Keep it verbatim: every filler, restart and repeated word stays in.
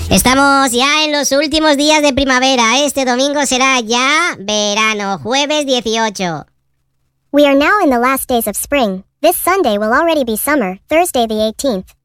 Estamos ya en los últimos días de primavera. Este domingo será ya verano, jueves dieciocho. We are now in the last days of spring. This Sunday will already be summer, Thursday the eighteenth.